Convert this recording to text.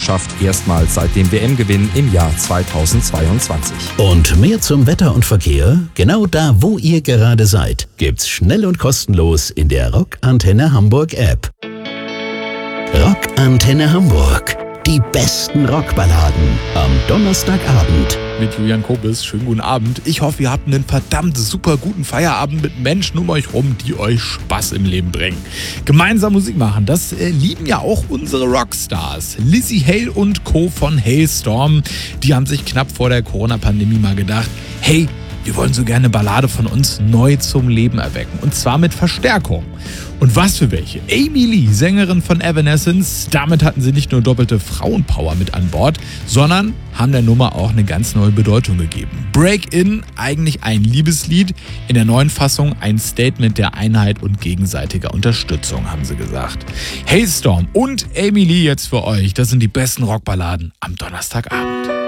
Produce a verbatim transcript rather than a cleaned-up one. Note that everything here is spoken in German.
Weltmeisterschaft erstmals seit dem W M-Gewinn im Jahr zweitausendzweiundzwanzig. Und mehr zum Wetter und Verkehr, genau da, wo ihr gerade seid, gibt's schnell und kostenlos in der Rock Antenne Hamburg App. Rock Antenne Hamburg. Die besten Rockballaden am Donnerstagabend. Mit Julian Kobis. Schönen guten Abend. Ich hoffe, ihr habt einen verdammt super guten Feierabend mit Menschen um euch rum, die euch Spaß im Leben bringen. Gemeinsam Musik machen, das äh, lieben ja auch unsere Rockstars. Lzzy Hale und Co. von Halestorm. Die haben sich knapp vor der Corona-Pandemie mal gedacht, hey, wir wollen so gerne eine Ballade von uns neu zum Leben erwecken. Und zwar mit Verstärkung. Und was für welche? Amy Lee, Sängerin von Evanescence. Damit hatten sie nicht nur doppelte Frauenpower mit an Bord, sondern haben der Nummer auch eine ganz neue Bedeutung gegeben. Break In, eigentlich ein Liebeslied. In der neuen Fassung ein Statement der Einheit und gegenseitiger Unterstützung, haben sie gesagt. Halestorm und Amy Lee jetzt für euch. Das sind die besten Rockballaden am Donnerstagabend.